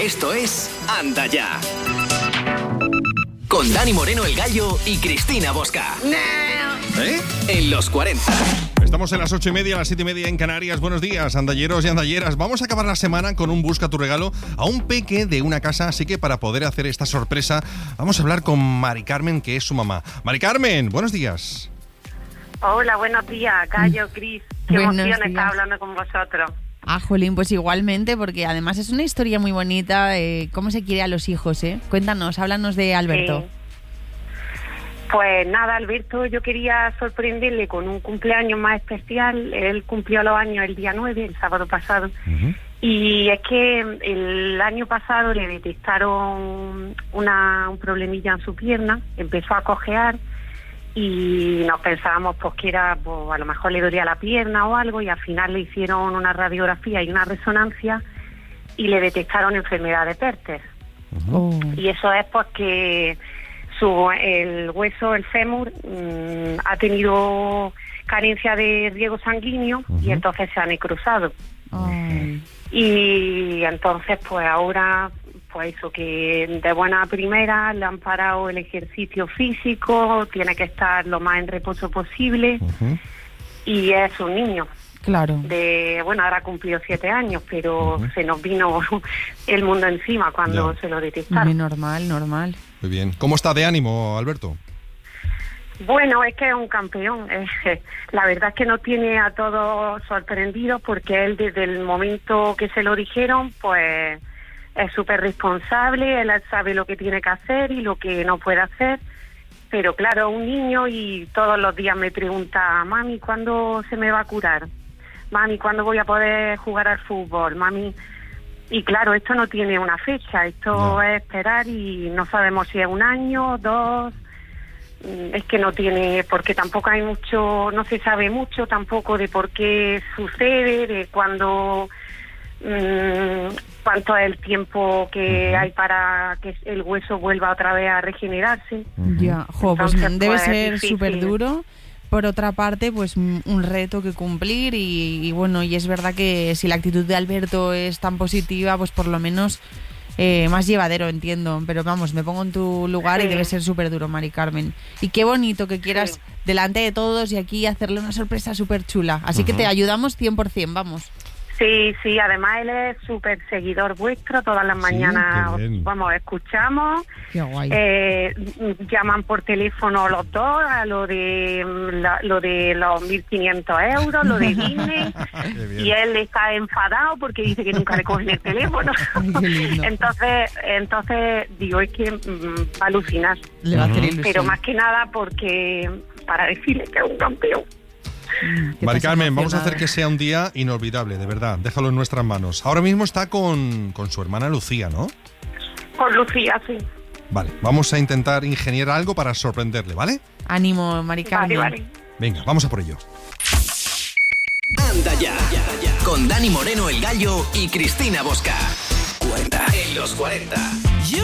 Esto es Anda Ya. Con Dani Moreno el Gallo y Cristina Bosca. En los 40. Estamos en las 8:30, las 7:30 en Canarias. Buenos días, andalleros y andalleras. Vamos a acabar la semana con un Busca tu regalo a un peque de una casa. Así que para poder hacer esta sorpresa, vamos a hablar con Mari Carmen, que es su mamá. Mari Carmen, buenos días. Hola, buenos días, Gallo, Cris. Qué Buenos emoción días. estar hablando con vosotros. Jolín, pues igualmente, porque además es una historia muy bonita. ¿Cómo se quiere a los hijos, Cuéntanos, háblanos de Alberto. Sí. Pues nada, Alberto, yo quería sorprenderle con un cumpleaños más especial. Él cumplió los años el día 9, el sábado pasado. Uh-huh. Y es que el año pasado le detectaron un problemilla en su pierna, empezó a cojear y nos pensábamos pues que era, pues, a lo mejor le dolía la pierna o algo, y al final le hicieron una radiografía y una resonancia y le detectaron enfermedad de Perthes. Oh. Y eso es porque el hueso, el fémur, ha tenido carencia de riego sanguíneo. Uh-huh. Y entonces se ha necrosado. Ay. Y entonces pues ahora pues eso, que de buena primera le han parado el ejercicio físico, tiene que estar lo más en reposo posible. Uh-huh. Y es un niño Claro. ahora cumplió 7 años, pero Uh-huh. se nos vino el mundo encima cuando Ya. se lo Muy detectaron. normal. Muy bien. ¿Cómo está de ánimo, Alberto? Bueno, es que es un campeón. La verdad es que no tiene a todos sorprendidos, porque él desde el momento que se lo dijeron, pues es súper responsable, él sabe lo que tiene que hacer y lo que no puede hacer. Pero claro, un niño, y todos los días me pregunta: mami, ¿cuándo se me va a curar? Mami, ¿cuándo voy a poder jugar al fútbol? Mami. Y claro, esto no tiene una fecha, esto No. es esperar, y no sabemos si es 1 año, 2. Es que no tiene, porque tampoco hay mucho, no se sabe mucho tampoco de por qué sucede, de cuándo, cuánto es el tiempo que Uh-huh. hay para que el hueso vuelva otra vez a regenerarse. Uh-huh. Ya, pues Entonces, debe pues, ser difícil. súper duro. Por otra parte, pues un reto que cumplir y bueno, y es verdad que si la actitud de Alberto es tan positiva, pues por lo menos más llevadero, entiendo. Pero vamos, me pongo en tu lugar y Sí. debe ser súper duro, Mari Carmen. Y qué bonito que quieras Sí. delante de todos y aquí hacerle una sorpresa súper chula. Así que Ujú. te ayudamos 100%, vamos. Sí, además él es súper seguidor vuestro, todas las Sí, mañanas qué bien. escuchamos. Qué guay. Llaman por teléfono los dos a lo de los 1.500 euros, lo de Disney. Qué bien. Y él está enfadado porque dice que nunca le cogen el teléfono. Ay, qué lindo. Entonces digo, es que va a alucinar. Le va a hacer Ujú. ilusión. Pero más que nada porque para decirle que es un campeón. Te Mari estás Carmen, vamos a hacer emocionada. que sea un día inolvidable, de verdad. Déjalo en nuestras manos. Ahora mismo está con su hermana Lucía, ¿no? Con Lucía, sí. Vale, vamos a intentar ingeniar algo para sorprenderle, ¿vale? Ánimo, Mari Carmen. Vale. Venga, vamos a por ello. Anda Ya. Con Dani Moreno el Gallo y Cristina Bosca. 40. En los 40.